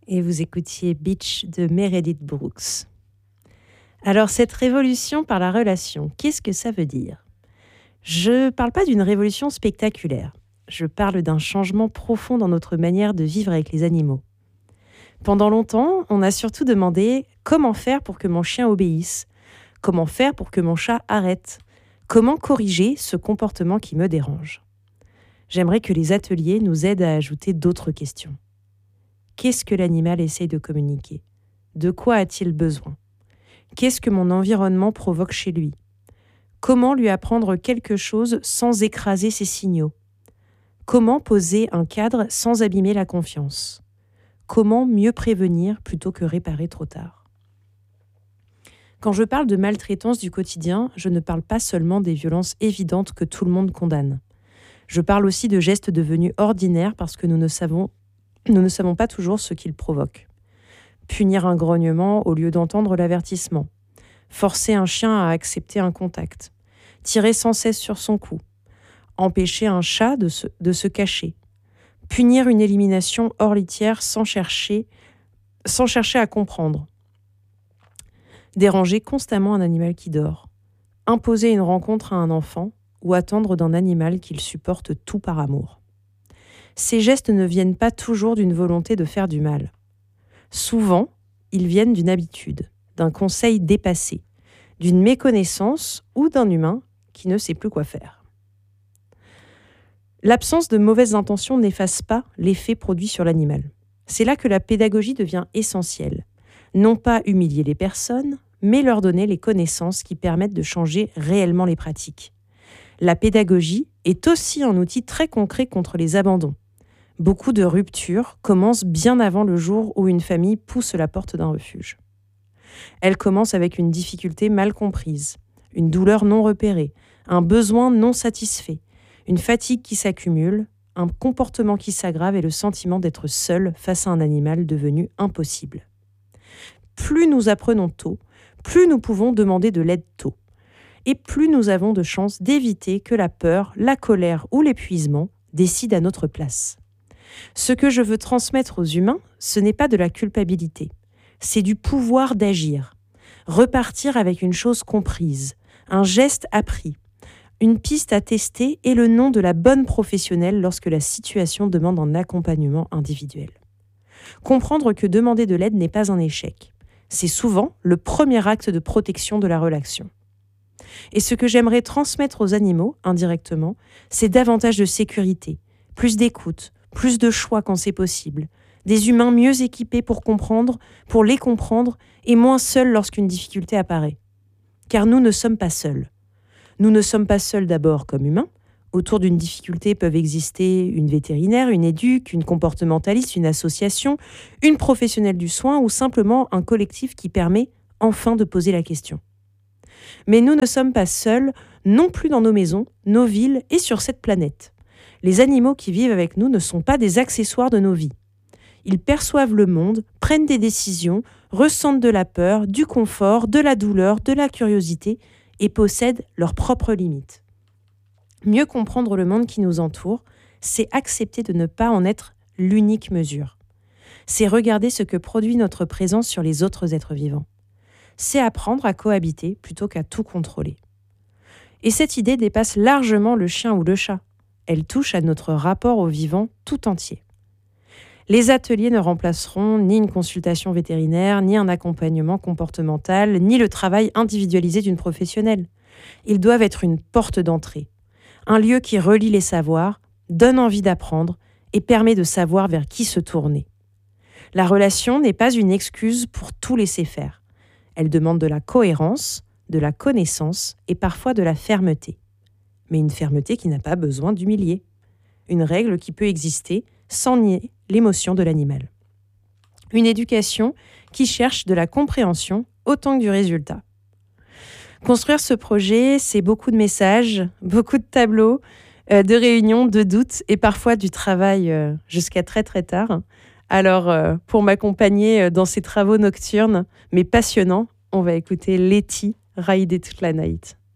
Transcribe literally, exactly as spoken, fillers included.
et vous écoutiez Beach de Meredith Brooks. Alors cette révolution par la relation, qu'est-ce que ça veut dire ? Je ne parle pas d'une révolution spectaculaire, je parle d'un changement profond dans notre manière de vivre avec les animaux. Pendant longtemps, on a surtout demandé comment faire pour que mon chien obéisse, comment faire pour que mon chat arrête, comment corriger ce comportement qui me dérange. J'aimerais que les ateliers nous aident à ajouter d'autres questions. Qu'est-ce que l'animal essaie de communiquer ? De quoi a-t-il besoin ? Qu'est-ce que mon environnement provoque chez lui ? Comment lui apprendre quelque chose sans écraser ses signaux ? Comment poser un cadre sans abîmer la confiance ? Comment mieux prévenir plutôt que réparer trop tard ? Quand je parle de maltraitance du quotidien, je ne parle pas seulement des violences évidentes que tout le monde condamne. Je parle aussi de gestes devenus ordinaires parce que nous ne savons, nous ne savons pas toujours ce qu'ils provoquent. Punir un grognement au lieu d'entendre l'avertissement. Forcer un chien à accepter un contact. Tirer sans cesse sur son cou. Empêcher un chat de se, de se cacher. Punir une élimination hors litière sans chercher, sans chercher à comprendre. Déranger constamment un animal qui dort. Imposer une rencontre à un enfant ou attendre d'un animal qu'il supporte tout par amour. Ces gestes ne viennent pas toujours d'une volonté de faire du mal. Souvent, ils viennent d'une habitude, d'un conseil dépassé, d'une méconnaissance ou d'un humain qui ne sait plus quoi faire. L'absence de mauvaises intentions n'efface pas l'effet produit sur l'animal. C'est là que la pédagogie devient essentielle. Non pas humilier les personnes, mais leur donner les connaissances qui permettent de changer réellement les pratiques. La pédagogie est aussi un outil très concret contre les abandons. Beaucoup de ruptures commencent bien avant le jour où une famille pousse la porte d'un refuge. Elles commencent avec une difficulté mal comprise, une douleur non repérée, un besoin non satisfait, une fatigue qui s'accumule, un comportement qui s'aggrave et le sentiment d'être seul face à un animal devenu impossible. Plus nous apprenons tôt, plus nous pouvons demander de l'aide tôt. Et plus nous avons de chances d'éviter que la peur, la colère ou l'épuisement décident à notre place. Ce que je veux transmettre aux humains, ce n'est pas de la culpabilité, c'est du pouvoir d'agir. Repartir avec une chose comprise, un geste appris, une piste à tester et le nom de la bonne professionnelle lorsque la situation demande un accompagnement individuel. Comprendre que demander de l'aide n'est pas un échec. C'est souvent le premier acte de protection de la relation. Et ce que j'aimerais transmettre aux animaux, indirectement, c'est davantage de sécurité, plus d'écoute, plus de choix quand c'est possible, des humains mieux équipés pour comprendre, pour les comprendre, et moins seuls lorsqu'une difficulté apparaît. Car nous ne sommes pas seuls. Nous ne sommes pas seuls d'abord comme humains. Autour d'une difficulté peuvent exister une vétérinaire, une éduque, une comportementaliste, une association, une professionnelle du soin ou simplement un collectif qui permet enfin de poser la question. Mais nous ne sommes pas seuls, non plus dans nos maisons, nos villes et sur cette planète. Les animaux qui vivent avec nous ne sont pas des accessoires de nos vies. Ils perçoivent le monde, prennent des décisions, ressentent de la peur, du confort, de la douleur, de la curiosité et possèdent leurs propres limites. Mieux comprendre le monde qui nous entoure, c'est accepter de ne pas en être l'unique mesure. C'est regarder ce que produit notre présence sur les autres êtres vivants. C'est apprendre à cohabiter plutôt qu'à tout contrôler. Et cette idée dépasse largement le chien ou le chat. Elle touche à notre rapport au vivant tout entier. Les ateliers ne remplaceront ni une consultation vétérinaire, ni un accompagnement comportemental, ni le travail individualisé d'une professionnelle. Ils doivent être une porte d'entrée, un lieu qui relie les savoirs, donne envie d'apprendre et permet de savoir vers qui se tourner. La relation n'est pas une excuse pour tout laisser faire. Elle demande de la cohérence, de la connaissance et parfois de la fermeté. Mais une fermeté qui n'a pas besoin d'humilier. Une règle qui peut exister sans nier l'émotion de l'animal. Une éducation qui cherche de la compréhension autant que du résultat. Construire ce projet, c'est beaucoup de messages, beaucoup de tableaux, euh, de réunions, de doutes et parfois du travail euh, jusqu'à très très tard. Alors, euh, pour m'accompagner dans ces travaux nocturnes, mais passionnants, on va écouter Letty rider toute la night.